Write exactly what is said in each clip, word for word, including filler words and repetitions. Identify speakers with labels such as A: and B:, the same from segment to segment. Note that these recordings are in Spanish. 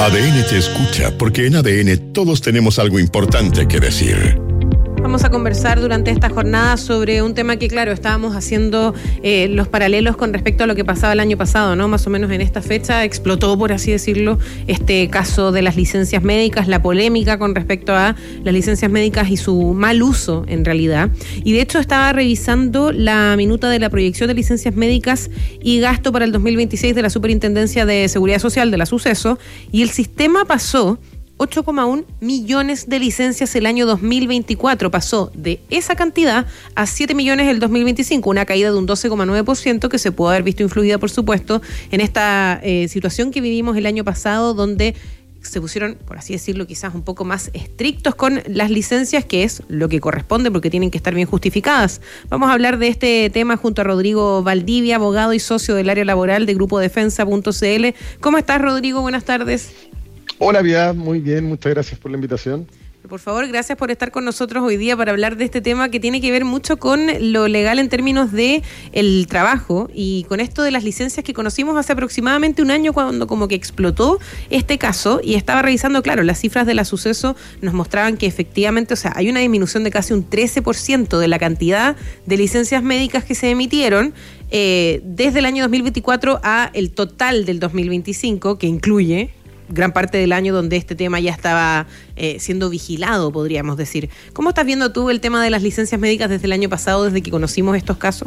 A: A D N te escucha, porque en A D N todos tenemos algo importante que decir.
B: Vamos a conversar durante esta jornada sobre un tema que, claro, estábamos haciendo eh, los paralelos con respecto a lo que pasaba el año pasado, ¿no? Más o menos en esta fecha explotó, por así decirlo, este caso de las licencias médicas, la polémica con respecto a las licencias médicas y su mal uso, en realidad. Y de hecho estaba revisando la minuta de la proyección de licencias médicas y gasto para el dos mil veintiséis de la Superintendencia de Seguridad Social, de la Suceso, y el sistema pasó ocho coma uno millones de licencias el año dos mil veinticuatro. Pasó de esa cantidad a siete millones el dos mil veinticinco, una caída de un doce coma nueve por ciento que se pudo haber visto influida, por supuesto, en esta eh, situación que vivimos el año pasado, donde se pusieron, por así decirlo, quizás un poco más estrictos con las licencias, que es lo que corresponde porque tienen que estar bien justificadas. Vamos a hablar de este tema junto a Rodrigo Valdivia, abogado y socio del área laboral de Grupo Defensa punto c l. ¿Cómo estás, Rodrigo? Buenas tardes.
C: Hola, Piedad, muy bien, muchas gracias por la invitación.
B: Por favor, gracias por estar con nosotros hoy día para hablar de este tema que tiene que ver mucho con lo legal en términos de el trabajo y con esto de las licencias que conocimos hace aproximadamente un año, cuando como que explotó este caso. Y estaba revisando, claro, las cifras de la Suceso nos mostraban que efectivamente, o sea, hay una disminución de casi un trece por ciento de la cantidad de licencias médicas que se emitieron eh, desde el año dos mil veinticuatro a el total del dos mil veinticinco, que incluye gran parte del año donde este tema ya estaba eh, siendo vigilado, podríamos decir. ¿Cómo estás viendo tú el tema de las licencias médicas desde el año pasado, desde que conocimos estos casos?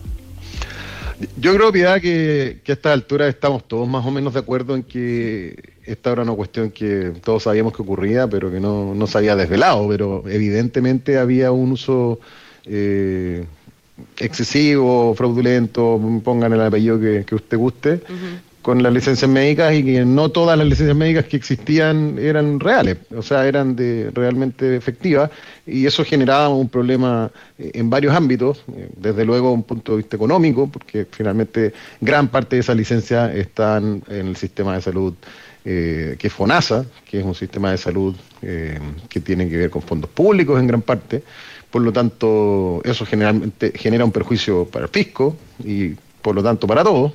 C: Yo creo, Piedad, que, que a esta altura estamos todos más o menos de acuerdo en que esta era una cuestión que todos sabíamos que ocurría, pero que no, no se había desvelado, pero evidentemente había un uso eh, excesivo, fraudulento, pongan el apellido que, que usted guste, uh-huh, con las licencias médicas, y que no todas las licencias médicas que existían eran reales, o sea, eran de realmente efectivas, y eso generaba un problema en varios ámbitos, desde luego un punto de vista económico, porque finalmente gran parte de esas licencias están en el sistema de salud, eh, que es FONASA, que es un sistema de salud eh, que tiene que ver con fondos públicos en gran parte. Por lo tanto, eso generalmente genera un perjuicio para el fisco y por lo tanto para todos.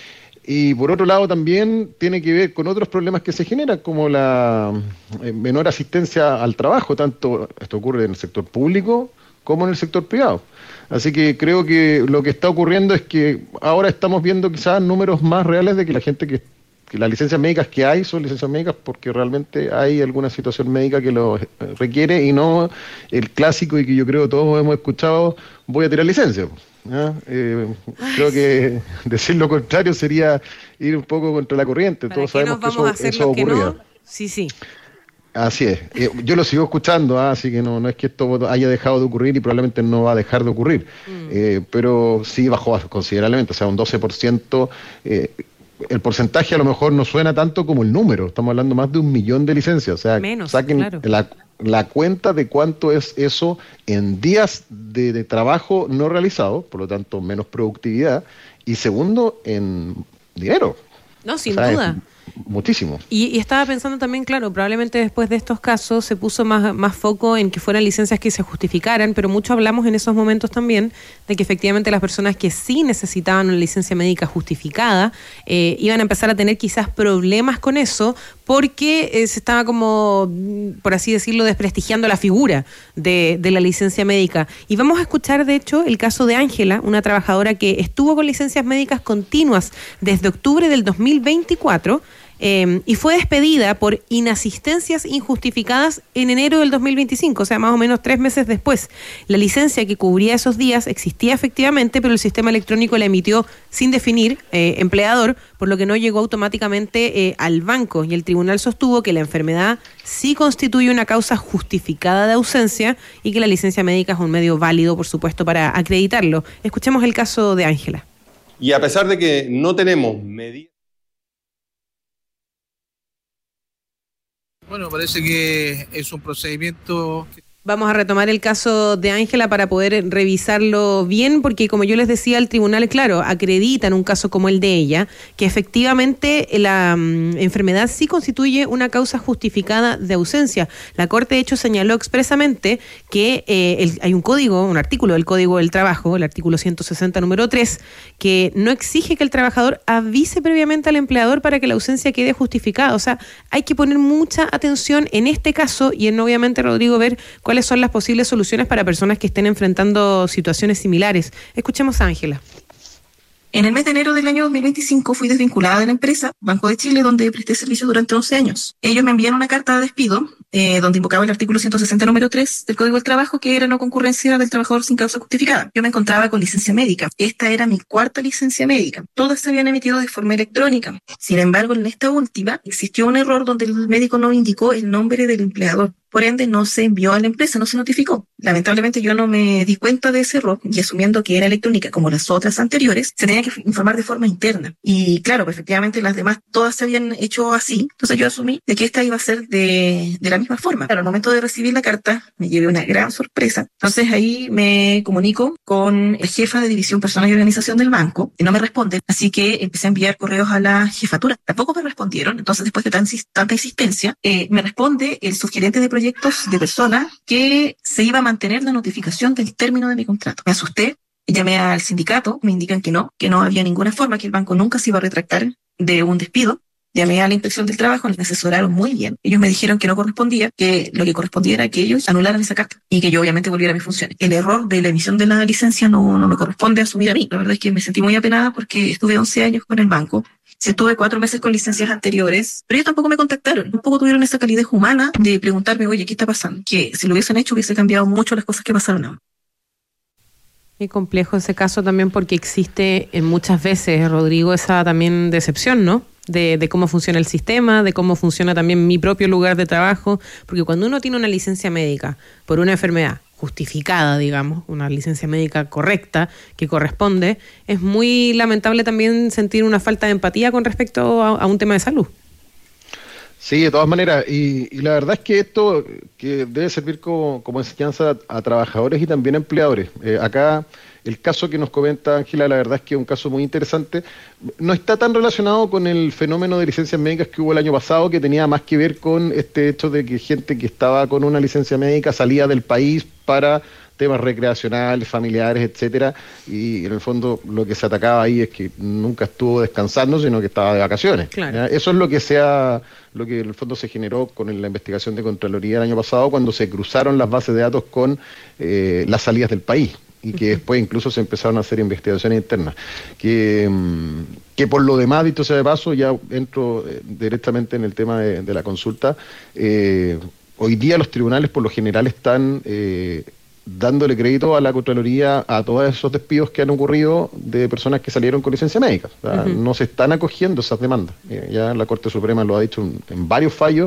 C: Y por otro lado también tiene que ver con otros problemas que se generan, como la menor asistencia al trabajo, tanto esto ocurre en el sector público como en el sector privado. Así que creo que lo que está ocurriendo es que ahora estamos viendo quizás números más reales de que la gente que, que las licencias médicas que hay son licencias médicas porque realmente hay alguna situación médica que lo requiere, y no el clásico y que yo creo todos hemos escuchado: voy a tirar licencia. ¿Ah? Eh, creo que decir lo contrario sería ir un poco contra la corriente. Todos sabemos que eso, eso ocurría. No?
B: Sí, sí.
C: Así es. Eh, yo lo sigo escuchando, ¿ah? Así que no, no es que esto haya dejado de ocurrir y probablemente no va a dejar de ocurrir. Mm. Eh, pero sí bajó considerablemente, o sea, un doce por ciento. Eh, el porcentaje a lo mejor no suena tanto como el número. Estamos hablando más de un millón de licencias. O sea,
B: menos,
C: saquen
B: claro,
C: la, la cuenta de cuánto es eso en días de, de trabajo no realizado, por lo tanto menos productividad, y segundo, en dinero.
B: No, sin o sea, duda.
C: Muchísimo.
B: Y, y estaba pensando también, claro, probablemente después de estos casos se puso más, más foco en que fueran licencias que se justificaran, pero mucho hablamos en esos momentos también de que efectivamente las personas que sí necesitaban una licencia médica justificada eh, iban a empezar a tener quizás problemas con eso, porque eh, se estaba como, por así decirlo, desprestigiando la figura de, de la licencia médica. Y vamos a escuchar, de hecho, el caso de Ángela, una trabajadora que estuvo con licencias médicas continuas desde octubre del dos mil veinticuatro, Eh, y fue despedida por inasistencias injustificadas en enero del dos mil veinticinco, o sea, más o menos tres meses después. La licencia que cubría esos días existía efectivamente, pero el sistema electrónico la emitió sin definir eh, empleador, por lo que no llegó automáticamente eh, al banco, y el tribunal sostuvo que la enfermedad sí constituye una causa justificada de ausencia y que la licencia médica es un medio válido, por supuesto, para acreditarlo. Escuchemos el caso de Ángela.
D: Y a pesar de que no tenemos medidas...
E: Bueno, parece que es un procedimiento
B: Vamos a retomar el caso de Ángela para poder revisarlo bien, porque como yo les decía, el tribunal, claro, acredita en un caso como el de ella, que efectivamente la um, enfermedad sí constituye una causa justificada de ausencia. La Corte, de hecho, señaló expresamente que eh, el, hay un código, un artículo del Código del Trabajo, el artículo ciento sesenta, número tres, que no exige que el trabajador avise previamente al empleador para que la ausencia quede justificada. O sea, hay que poner mucha atención en este caso y en, obviamente, Rodrigo, ver cuál cuáles son las posibles soluciones para personas que estén enfrentando situaciones similares. Escuchemos a Ángela.
E: En el mes de enero del año dos mil veinticinco fui desvinculada de la empresa Banco de Chile, donde presté servicio durante once años. Ellos me enviaron una carta de despido, eh, donde invocaba el artículo ciento sesenta, número tres del Código del Trabajo, que era no concurrencia del trabajador sin causa justificada. Yo me encontraba con licencia médica. Esta era mi cuarta licencia médica. Todas se habían emitido de forma electrónica. Sin embargo, en esta última existió un error donde el médico no indicó el nombre del empleador. Por ende, no se envió a la empresa, no se notificó. Lamentablemente, yo no me di cuenta de ese error y asumiendo que era electrónica como las otras anteriores, se tenía que informar de forma interna. Y claro, pues, efectivamente las demás todas se habían hecho así. Entonces yo asumí de que esta iba a ser de, de la misma forma. Claro, al momento de recibir la carta, me llevé una gran sorpresa. Entonces ahí me comunico con el jefa de división personal y organización del banco y no me responde. Así que empecé a enviar correos a la jefatura. Tampoco me respondieron. Entonces, después de tan, tanta insistencia, eh, me responde el subgerente de proyectos de personas que se iba a mantener la notificación del término de mi contrato. Me asusté, llamé al sindicato, me indican que no, que no había ninguna forma, que el banco nunca se iba a retractar de un despido. Llamé a la inspección del trabajo, me asesoraron muy bien. Ellos me dijeron que no correspondía, que lo que correspondía era que ellos anularan esa carta y que yo obviamente volviera a mis funciones. El error de la emisión de la licencia no, no me corresponde asumir a mí. La verdad es que me sentí muy apenada porque estuve once años con el banco. Sí, estuve cuatro meses con licencias anteriores, pero ellos tampoco me contactaron. Tampoco tuvieron esa calidez humana de preguntarme, oye, ¿qué está pasando? Que si lo hubiesen hecho hubiese cambiado mucho las cosas que pasaron ahora.
B: Qué complejo ese caso también porque existe en muchas veces, Rodrigo, esa también decepción, ¿no? De, de cómo funciona el sistema, de cómo funciona también mi propio lugar de trabajo, porque cuando uno tiene una licencia médica por una enfermedad justificada, digamos, una licencia médica correcta que corresponde, es muy lamentable también sentir una falta de empatía con respecto a, a un tema de salud.
C: Sí, de todas maneras, y, y la verdad es que esto que debe servir como, como enseñanza a, a trabajadores y también a empleadores. Eh, acá el caso que nos comenta Ángela, la verdad es que es un caso muy interesante. No está tan relacionado con el fenómeno de licencias médicas que hubo el año pasado, que tenía más que ver con este hecho de que gente que estaba con una licencia médica salía del país para temas recreacionales, familiares, etcétera, y en el fondo lo que se atacaba ahí es que nunca estuvo descansando, sino que estaba de vacaciones. Claro. Eso es lo que se ha, lo que en el fondo se generó con la investigación de Contraloría el año pasado, cuando se cruzaron las bases de datos con eh, las salidas del país, y que después incluso se empezaron a hacer investigaciones internas. Que, que por lo demás, dicho sea de paso, ya entro eh, directamente en el tema de, de la consulta, eh, hoy día los tribunales por lo general están eh, dándole crédito a la Contraloría a todos esos despidos que han ocurrido de personas que salieron con licencia médica. O sea, uh-huh. No se están acogiendo esas demandas. Eh, ya la Corte Suprema lo ha dicho en, en varios fallos,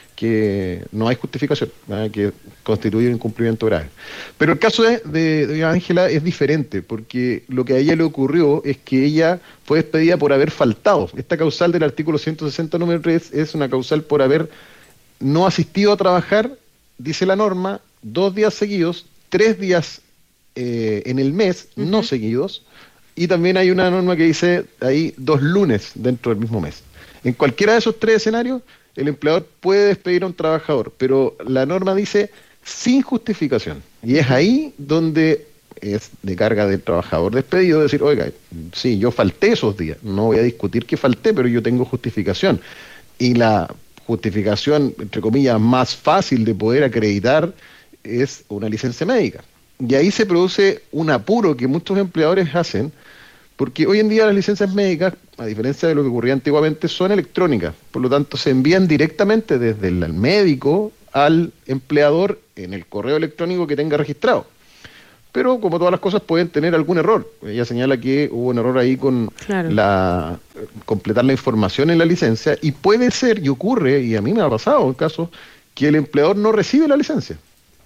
C: que no hay justificación, ¿verdad? Que constituye un incumplimiento grave. Pero el caso de, de, de Ángela es diferente, porque lo que a ella le ocurrió es que ella fue despedida por haber faltado. Esta causal del artículo ciento sesenta, número tres, es una causal por haber no asistido a trabajar, dice la norma, dos días seguidos, tres días eh, en el mes, uh-huh. no seguidos, y también hay una norma que dice ahí dos lunes dentro del mismo mes. En cualquiera de esos tres escenarios, el empleador puede despedir a un trabajador, pero la norma dice sin justificación. Y es ahí donde es de carga del trabajador despedido decir, oiga, sí, yo falté esos días, no voy a discutir que falté, pero yo tengo justificación. Y la justificación, entre comillas, más fácil de poder acreditar es una licencia médica. Y ahí se produce un apuro que muchos empleadores hacen, porque hoy en día las licencias médicas, a diferencia de lo que ocurría antiguamente, son electrónicas. Por lo tanto, se envían directamente desde el médico al empleador en el correo electrónico que tenga registrado. Pero, como todas las cosas, pueden tener algún error. Ella señala que hubo un error ahí con claro. la completar la información en la licencia, y puede ser, y ocurre, y a mí me ha pasado en casos, que el empleador no recibe la licencia.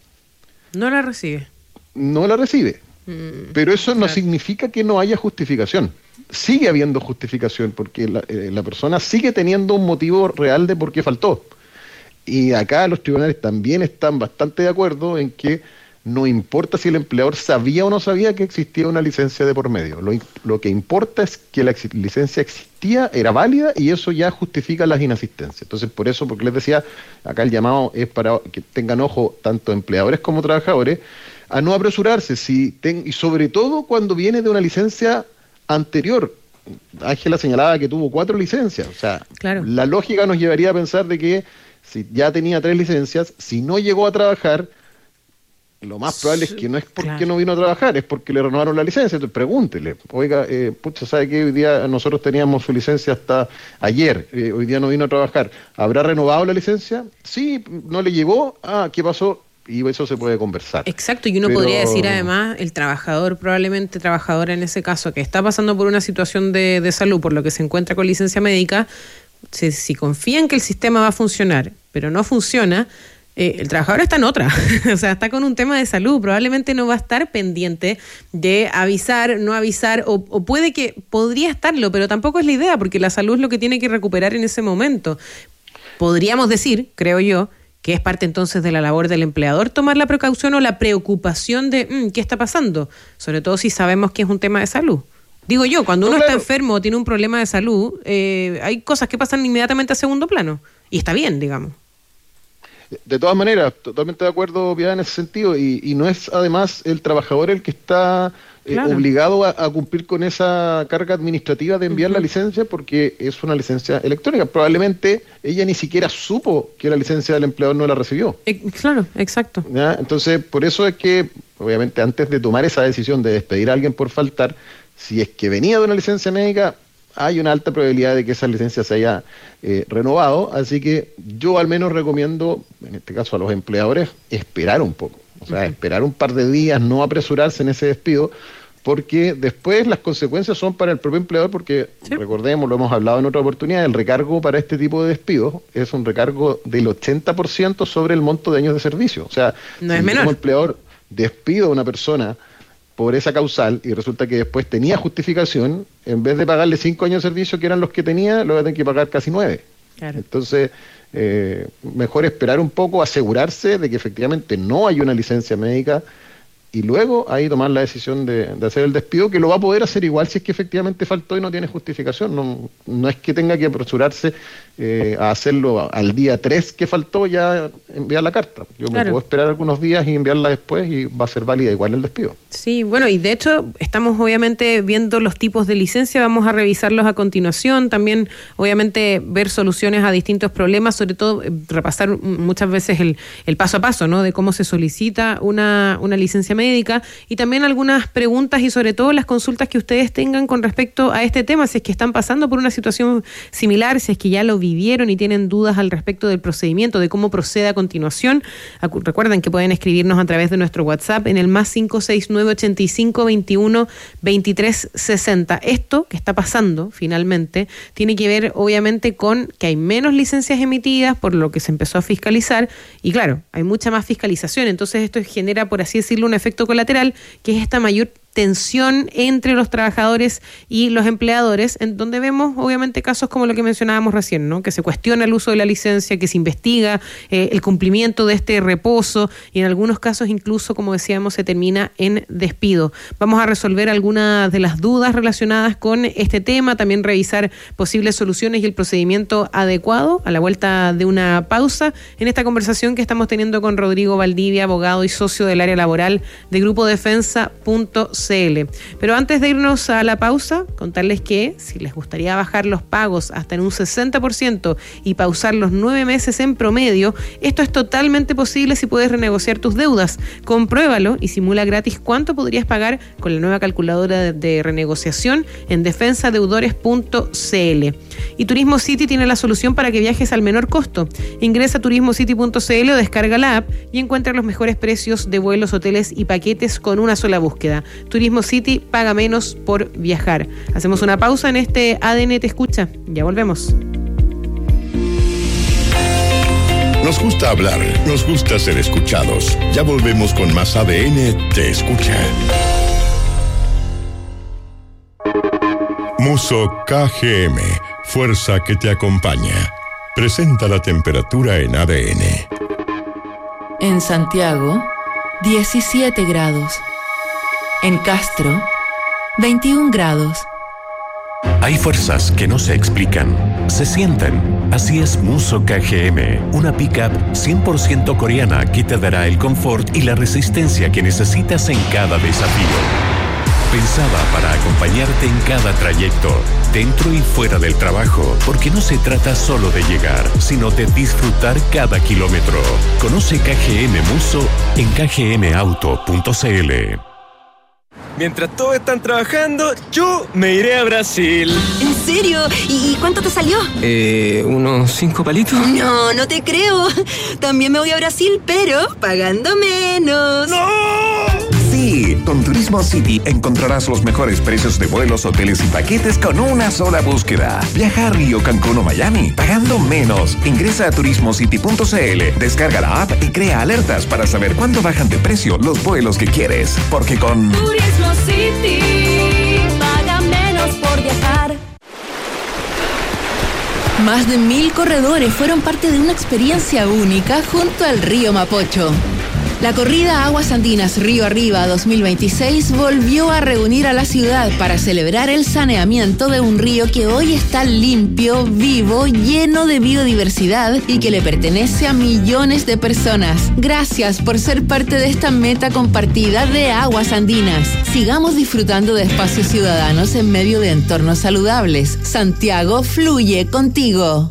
B: No la recibe.
C: No la recibe. Pero eso no claro. significa que no haya justificación. Sigue habiendo justificación porque la, eh, la persona sigue teniendo un motivo real de por qué faltó. Y acá los tribunales también están bastante de acuerdo en que no importa si el empleador sabía o no sabía que existía una licencia de por medio. Lo, lo que importa es que la ex- licencia existía, era válida, y eso ya justifica las inasistencias. Entonces, por eso, porque les decía, acá el llamado es para que tengan ojo tanto empleadores como trabajadores a no apresurarse, si ten, y sobre todo cuando viene de una licencia anterior. Ángela señalaba que tuvo cuatro licencias. O sea,
B: claro.
C: La lógica nos llevaría a pensar de que si ya tenía tres licencias, si no llegó a trabajar, lo más probable es que no es porque
B: claro.
C: no vino a trabajar, es porque le renovaron la licencia. Entonces pregúntele, oiga, eh, pucha, ¿sabe qué? Hoy día nosotros teníamos su licencia hasta ayer, eh, hoy día no vino a trabajar. ¿Habrá renovado la licencia? Sí, no le llegó. Ah, ¿qué pasó? Y eso se puede conversar.
B: Exacto, y uno
C: Pero...
B: podría decir además, el trabajador, probablemente trabajadora en ese caso, que está pasando por una situación de, de salud, por lo que se encuentra con licencia médica, si, si confía en que el sistema va a funcionar, pero no funciona, eh, el trabajador está en otra, o sea, está con un tema de salud, probablemente no va a estar pendiente de avisar, no avisar, o, o puede que, podría estarlo, pero tampoco es la idea, porque la salud es lo que tiene que recuperar en ese momento. Podríamos decir, creo yo, que es parte entonces de la labor del empleador tomar la precaución o la preocupación de mmm, ¿qué está pasando? Sobre todo si sabemos que es un tema de salud. Digo yo, cuando uno no, claro. está enfermo o tiene un problema de salud, eh, hay cosas que pasan inmediatamente a segundo plano. Y está bien, digamos.
C: De todas maneras, totalmente de acuerdo, Piedad, en ese sentido. Y, y no es además el trabajador el que está eh, claro. obligado a, a cumplir con esa carga administrativa de enviar uh-huh. la licencia, porque es una licencia electrónica. Probablemente ella ni siquiera supo que la licencia del empleador no la recibió.
B: Eh, claro, exacto.
C: ¿Ya? Entonces, por eso es que, obviamente, antes de tomar esa decisión de despedir a alguien por faltar, si es que venía de una licencia médica, hay una alta probabilidad de que esa licencia se haya eh, renovado, así que yo al menos recomiendo, en este caso a los empleadores, esperar un poco, o sea, uh-huh. esperar un par de días, no apresurarse en ese despido, porque después las consecuencias son para el propio empleador, porque sí. recordemos, lo hemos hablado en otra oportunidad, el recargo para este tipo de despidos es un recargo del ochenta por ciento sobre el monto de años de servicio, o sea,
B: no
C: si
B: es menor.
C: Como empleador despido a una persona por esa causal, y resulta que después tenía justificación, en vez de pagarle cinco años de servicio que eran los que tenía, lo va a tener que pagar casi nueve. Claro. Entonces, eh, mejor esperar un poco, asegurarse de que efectivamente no hay una licencia médica, y luego ahí tomar la decisión de, de hacer el despido, que lo va a poder hacer igual si es que efectivamente faltó y no tiene justificación. No, no es que tenga que apresurarse eh, a hacerlo al día tres que faltó, ya enviar la carta. Yo claro. me puedo esperar algunos días y enviarla después y va a ser válida igual el despido.
B: Sí, bueno, y de hecho estamos obviamente viendo los tipos de licencia, vamos a revisarlos a continuación, también obviamente ver soluciones a distintos problemas, sobre todo eh, repasar muchas veces el, el paso a paso, ¿no? De cómo se solicita una, una licencia médica, y también algunas preguntas y sobre todo las consultas que ustedes tengan con respecto a este tema, si es que están pasando por una situación similar, si es que ya lo vivieron y tienen dudas al respecto del procedimiento, de cómo procede a continuación. Recuerden que pueden escribirnos a través de nuestro WhatsApp en el más cinco seis nueve ochenta y cinco veintiuno veintitrés sesenta. Esto que está pasando finalmente tiene que ver obviamente con que hay menos licencias emitidas, por lo que se empezó a fiscalizar, y claro, hay mucha más fiscalización, entonces esto genera, por así decirlo, un efecto colateral, que es esta mayor tensión entre los trabajadores y los empleadores, en donde vemos obviamente casos como lo que mencionábamos recién, ¿no? Que se cuestiona el uso de la licencia, que se investiga eh, el cumplimiento de este reposo, y en algunos casos incluso, como decíamos, se termina en despido. Vamos a resolver algunas de las dudas relacionadas con este tema, también revisar posibles soluciones y el procedimiento adecuado a la vuelta de una pausa en esta conversación que estamos teniendo con Rodrigo Valdivia, abogado y socio del área laboral de Grupo Defensa punto c l. Pero antes de irnos a la pausa, contarles que si les gustaría bajar los pagos hasta en un sesenta por ciento y pausar los nueve meses en promedio, esto es totalmente posible si puedes renegociar tus deudas. Compruébalo y simula gratis cuánto podrías pagar con la nueva calculadora de, de renegociación en defensa deudores punto c l. Y Turismo City tiene la solución para que viajes al menor costo. Ingresa a turismo city punto c l o descarga la app y encuentra los mejores precios de vuelos, hoteles y paquetes con una sola búsqueda. Turismo City, paga menos por viajar. Hacemos una pausa en este A D N Te Escucha. Ya volvemos.
A: Nos gusta hablar, nos gusta ser escuchados. Ya volvemos con más A D N Te Escucha. Muso K G M, fuerza que te acompaña. presenta la temperatura en A D N.
F: En Santiago, diecisiete grados. En Castro, veintiún grados.
G: Hay fuerzas que no se explican, se sienten. Así es Musso K G M, una pickup cien por ciento coreana que te dará el confort y la resistencia que necesitas en cada desafío. Pensada para acompañarte en cada trayecto, dentro y fuera del trabajo, porque no se trata solo de llegar, sino de disfrutar cada kilómetro. Conoce K G M Musso en k g m auto punto c l.
H: Mientras todos están trabajando, yo me iré a Brasil.
I: ¿En serio? ¿Y cuánto te salió?
H: Eh, unos cinco palitos.
I: No, no te creo. También me voy a Brasil, pero pagando menos.
H: ¡No!
J: Sí, con Turismo City encontrarás los mejores precios de vuelos, hoteles y paquetes con una sola búsqueda. Viaja a Río, Cancún o Miami, pagando menos. Ingresa a turismo city punto c l, descarga la app y crea alertas para saber cuándo bajan de precio los vuelos que quieres. Porque con
K: Turismo City, paga menos por viajar.
F: Más de mil corredores fueron parte de una experiencia única junto al río Mapocho. La corrida Aguas Andinas Río Arriba dos mil veintiséis volvió a reunir a la ciudad para celebrar el saneamiento de un río que hoy está limpio, vivo, lleno de biodiversidad y que le pertenece a millones de personas. Gracias por ser parte de esta meta compartida de Aguas Andinas. Sigamos disfrutando de espacios ciudadanos en medio de entornos saludables. Santiago fluye contigo.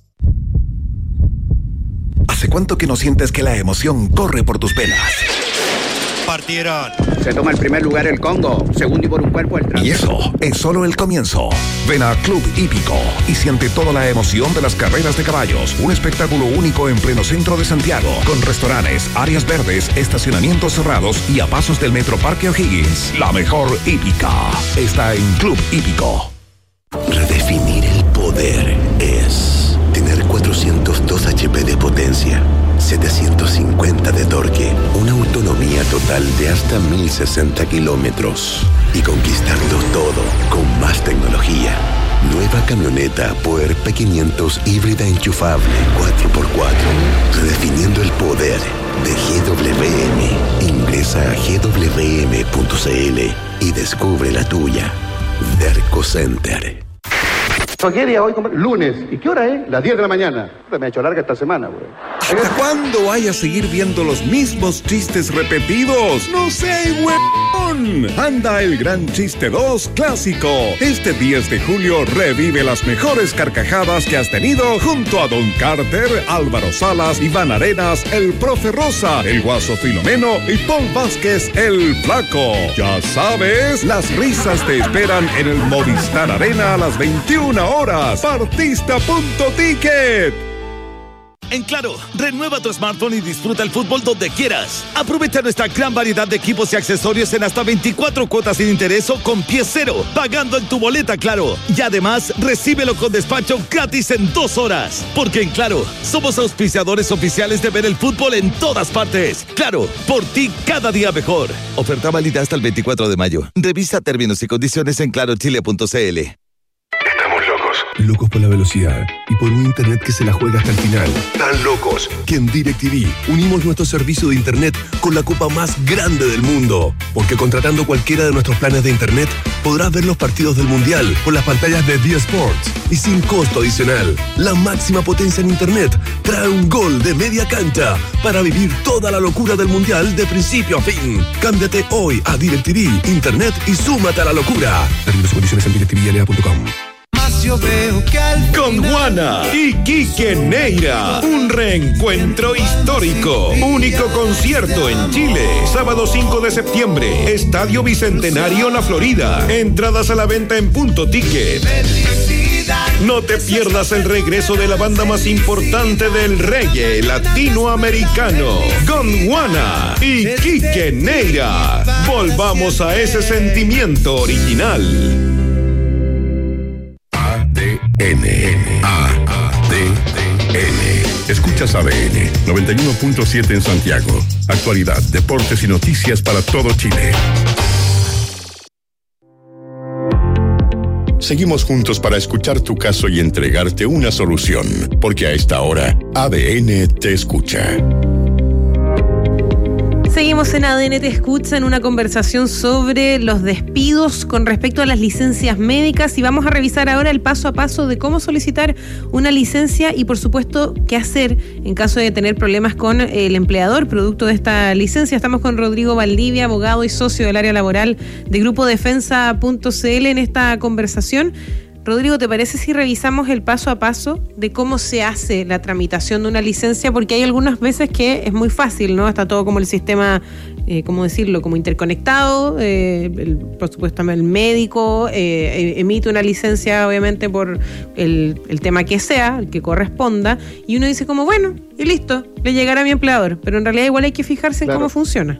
J: ¿Hace cuánto que no sientes que la emoción corre por tus venas?
L: Partieron. Se toma el primer lugar el Congo, segundo y por un cuerpo el trans.
J: Y eso es solo el comienzo. Ven a Club Hípico y siente toda la emoción de las carreras de caballos. Un espectáculo único en pleno centro de Santiago, con restaurantes, áreas verdes, estacionamientos cerrados y a pasos del Metro Parque O'Higgins. La mejor hípica está en Club Hípico.
M: Redefinir el poder es tener cuatrocientos dos H P de potencia, setecientos cincuenta de torque, una autonomía total de hasta mil sesenta kilómetros y conquistarlo todo con más tecnología. Nueva camioneta Puer P quinientos híbrida enchufable cuatro por cuatro, redefiniendo el poder de G W M. Ingresa a g w m punto c l y descubre la tuya. Derco Center.
N: ¿Qué día hoy? Lunes. ¿Y qué hora es? Las diez de la mañana. Me ha hecho larga esta semana, güey.
J: ¿Hasta cuándo vaya a seguir viendo los mismos chistes repetidos? ¡No sé, huevón! Anda el Gran Chiste dos Clásico. Este diez de julio revive las mejores carcajadas que has tenido junto a Don Carter, Álvaro Salas, Iván Arenas, el Profe Rosa, el Guaso Filomeno y Paul Vázquez, el Flaco. Ya sabes, las risas te esperan en el Movistar Arena a las veintiuna horas. Partista punto ticket.
O: En Claro, renueva tu smartphone y disfruta el fútbol donde quieras. Aprovecha nuestra gran variedad de equipos y accesorios en hasta veinticuatro cuotas sin interés o con pie cero, pagando en tu boleta Claro. Y además, recíbelo con despacho gratis en dos horas. Porque en Claro, somos auspiciadores oficiales de ver el fútbol en todas partes. Claro, por ti cada día mejor. Oferta válida hasta el veinticuatro de mayo. Revisa términos y condiciones en claro chile punto c l.
P: Locos por la velocidad y por un internet que se la juega hasta el final. Tan locos que en DirecTV unimos nuestro servicio de internet con la copa más grande del mundo. Porque contratando cualquiera de nuestros planes de internet, podrás ver los partidos del Mundial por las pantallas de D Sports y sin costo adicional. La máxima potencia en internet trae un gol de media cancha para vivir toda la locura del Mundial de principio a fin. Cámbiate hoy a DirecTV, internet y súmate a la locura. Términos y condiciones en directivi l a punto com.
Q: Con Juana y Quique Neira, un reencuentro histórico. Único concierto en Chile, sábado cinco de septiembre, Estadio Bicentenario La Florida. Entradas a la venta en Punto Ticket. No te pierdas el regreso de la banda más importante del reggae latinoamericano, Gondwana y Quique Neira. Volvamos a ese sentimiento original.
A: N A D N. Escuchas A D N noventa y uno punto siete en Santiago. Actualidad, deportes y noticias para todo Chile. Seguimos juntos para escuchar tu caso y entregarte una solución, porque a esta hora A D N te escucha.
B: Seguimos en A D N Te Escucha en una conversación sobre los despidos con respecto a las licencias médicas y vamos a revisar ahora el paso a paso de cómo solicitar una licencia y por supuesto qué hacer en caso de tener problemas con el empleador producto de esta licencia. Estamos con Rodrigo Valdivia, abogado y socio del área laboral de Grupo Defensa punto c l en esta conversación. Rodrigo, ¿te parece si revisamos el paso a paso de cómo se hace la tramitación de una licencia? Porque hay algunas veces que es muy fácil, ¿no? Está todo como el sistema, eh, ¿cómo decirlo? Como interconectado. Eh, el, por supuesto, el médico eh, emite una licencia, obviamente, por el, el tema que sea, el que corresponda. Y uno dice como, bueno, y listo, le llegará a mi empleador. Pero en realidad igual hay que fijarse
C: claro.
B: en cómo funciona.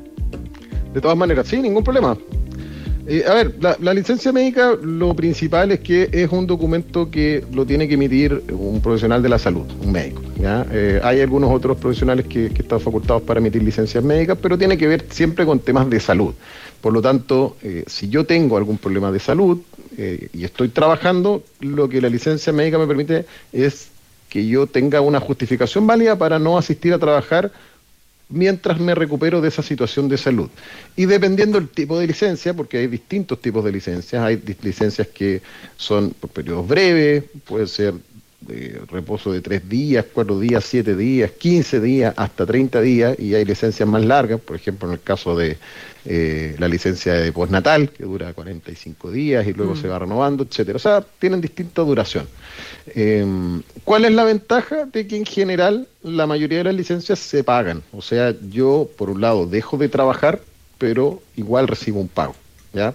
C: De todas maneras, sí, ningún problema. Eh, a ver, la, la licencia médica, lo principal es que es un documento que lo tiene que emitir un profesional de la salud, un médico, ¿ya? Eh, hay algunos otros profesionales que, que están facultados para emitir licencias médicas, pero tiene que ver siempre con temas de salud. Por lo tanto, eh, si yo tengo algún problema de salud eh, y estoy trabajando, lo que la licencia médica me permite es que yo tenga una justificación válida para no asistir a trabajar mientras me recupero de esa situación de salud. Y dependiendo del tipo de licencia, porque hay distintos tipos de licencias, hay licencias que son por periodos breves, puede ser de reposo de tres días, cuatro días, siete días, quince días, hasta treinta días, y hay licencias más largas, por ejemplo en el caso de eh, la licencia de postnatal, que dura cuarenta y cinco días y luego mm. se va renovando, etcétera. O sea, tienen distinta duración. Eh, ¿Cuál es la ventaja? De que en general la mayoría de las licencias se pagan. O sea, yo por un lado dejo de trabajar, pero igual recibo un pago, ¿ya?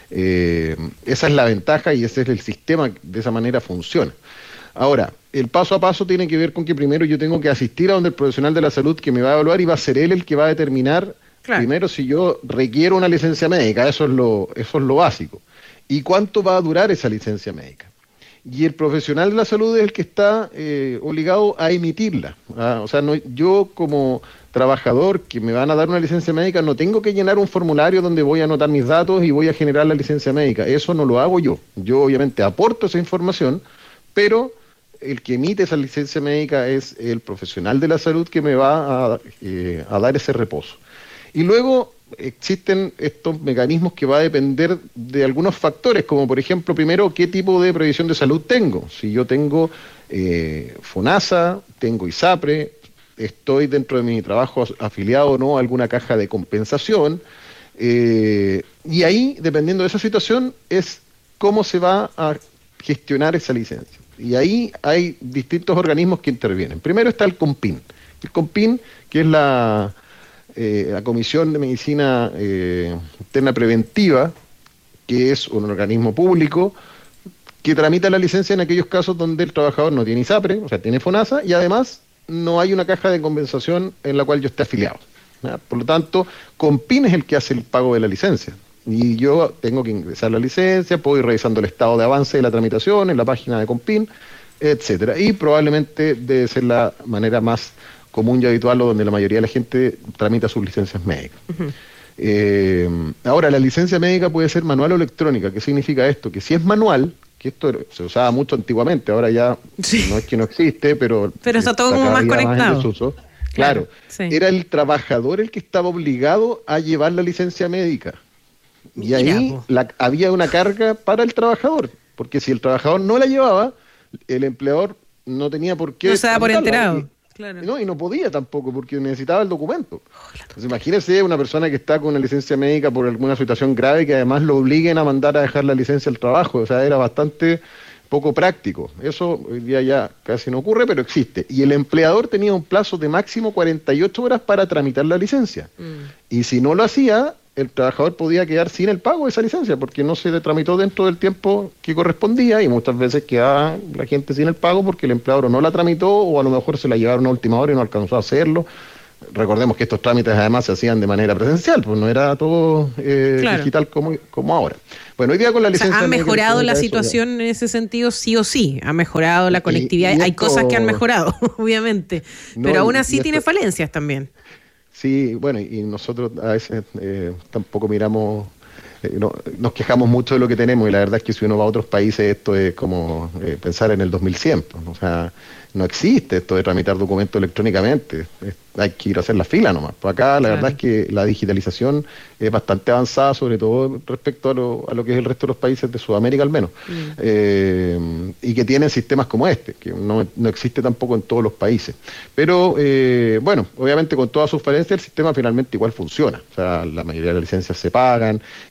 C: Eh, esa es la ventaja y ese es el sistema, de esa manera funciona. Ahora, el paso a paso tiene que ver con que primero yo tengo que asistir a donde el profesional de la salud que me va a evaluar y va a ser él el que va a determinar claro. primero si yo requiero una licencia médica, eso es lo, eso es lo básico. ¿Y cuánto va a durar esa licencia médica? Y el profesional de la salud es el que está eh, obligado a emitirla. ¿ah? O sea, no, yo como trabajador que me van a dar una licencia médica no tengo que llenar un formulario donde voy a anotar mis datos y voy a generar la licencia médica. Eso no lo hago yo. Yo obviamente aporto esa información, pero el que emite esa licencia médica es el profesional de la salud que me va a, eh, a dar ese reposo. Y luego existen estos mecanismos que va a depender de algunos factores, como por ejemplo, primero, qué tipo de previsión de salud tengo. Si yo tengo eh, FONASA, tengo ISAPRE, estoy dentro de mi trabajo afiliado o no a alguna caja de compensación, eh, y ahí, dependiendo de esa situación, es cómo se va a gestionar esa licencia. Y ahí hay distintos organismos que intervienen. Primero está el COMPIN. El COMPIN, que es la, eh, la Comisión de Medicina eh, Interna Preventiva, que es un organismo público que tramita la licencia en aquellos casos donde el trabajador no tiene ISAPRE, o sea, tiene FONASA, y además no hay una caja de compensación en la cual yo esté afiliado, ¿ya? Por lo tanto, COMPIN es el que hace el pago de la licencia. Y yo tengo que ingresar la licencia, puedo ir revisando el estado de avance de la tramitación en la página de COMPIN, etcétera. Y probablemente debe ser la manera más común y habitual o donde la mayoría de la gente tramita sus licencias médicas. Uh-huh. Eh, ahora, la licencia médica puede ser manual o electrónica. ¿Qué significa esto? Que si es manual, que esto se usaba mucho antiguamente, ahora ya sí. no es que no existe, pero...
B: Pero está todo como más conectado.
C: Más desuso. Claro, claro. Sí. Era el trabajador el que estaba obligado a llevar la licencia médica. Y Mira, ahí la, había una carga para el trabajador, porque si el trabajador no la llevaba, el empleador no tenía por qué...
B: No se daba por enterado.
C: Y,
B: claro.
C: no, y no podía tampoco, porque necesitaba el documento. Oh, Entonces imagínese una persona que está con una licencia médica por alguna situación grave que además lo obliguen a mandar a dejar la licencia al trabajo. O sea, era bastante poco práctico. Eso hoy día ya casi no ocurre, pero existe. Y el empleador tenía un plazo de máximo cuarenta y ocho horas para tramitar la licencia. Mm. Y si no lo hacía, el trabajador podía quedar sin el pago de esa licencia porque no se le tramitó dentro del tiempo que correspondía y muchas veces quedaba la gente sin el pago porque el empleador no la tramitó o a lo mejor se la llevaron a última hora y no alcanzó a hacerlo. Recordemos que estos trámites además se hacían de manera presencial, pues no era todo eh, claro. digital como, como ahora. Bueno, hoy día con la licencia...
B: O sea, ¿ha mejorado la situación en ese sentido sí o sí? ¿Ha mejorado la conectividad? Y, y Hay esto... cosas que han mejorado, obviamente, no, pero aún así esto... tiene falencias también.
C: Sí, bueno, y nosotros a veces eh, tampoco miramos eh, no, nos quejamos mucho de lo que tenemos y la verdad es que si uno va a otros países esto es como eh, pensar en el dos mil cien, pues, o sea, no existe esto de tramitar documentos electrónicamente, es, hay que ir a hacer la fila nomás. Pues acá la claro. verdad es que la digitalización es bastante avanzada, sobre todo respecto a lo, a lo que es el resto de los países de Sudamérica al menos, mm. eh, y que tienen sistemas como este, que no, no existe tampoco en todos los países. Pero eh, bueno, obviamente con todas sus falencias el sistema finalmente igual funciona, o sea, la mayoría de las licencias se pagan